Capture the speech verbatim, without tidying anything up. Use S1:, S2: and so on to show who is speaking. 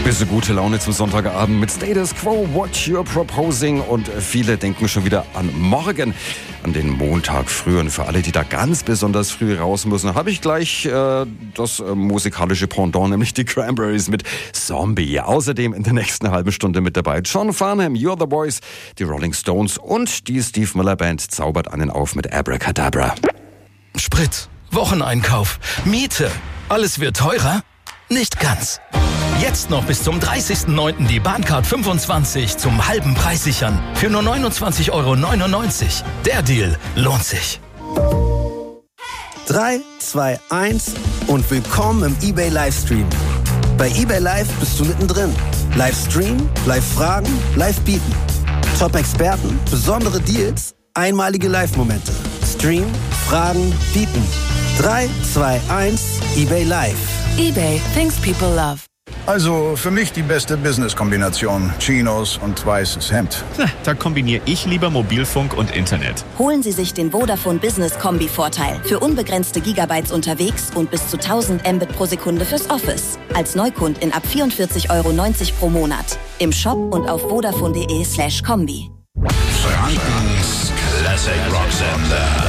S1: Bisschen gute Laune zum Sonntagabend mit Status Quo, What You're Proposing, und viele denken schon wieder an morgen, an den Montag früh. Und für alle, die da ganz besonders früh raus müssen, habe ich gleich äh, das äh, musikalische Pendant, nämlich die Cranberries mit Zombie. Außerdem in der nächsten halben Stunde mit dabei John Farnham, You're the Boys, die Rolling Stones und die Steve Miller Band zaubert einen auf mit Abracadabra.
S2: Sprit, Wocheneinkauf, Miete, alles wird teurer? Nicht ganz. Jetzt noch bis zum dreißigsten neunten die Bahncard fünfundzwanzig zum halben Preis sichern. Für nur neunundzwanzig Euro neunundneunzig. Der Deal lohnt sich.
S3: drei, zwei, eins und willkommen im eBay Livestream. Bei eBay Live bist du mittendrin. Livestream, Live-Fragen, Live-Bieten. Top-Experten, besondere Deals, einmalige Live-Momente. Stream, Fragen, Bieten. drei, zwei, eins, eBay Live.
S4: eBay, things people love.
S5: Also für mich die beste Business-Kombination. Chinos und weißes Hemd.
S6: Da kombiniere ich lieber Mobilfunk und Internet.
S7: Holen Sie sich den Vodafone Business Kombi-Vorteil. Für unbegrenzte Gigabytes unterwegs und bis zu tausend Mbit pro Sekunde fürs Office. Als Neukundin ab vierundvierzig Euro neunzig pro Monat. Im Shop und auf vodafone.de slash Kombi.
S8: Frankens Classic Rock Sender.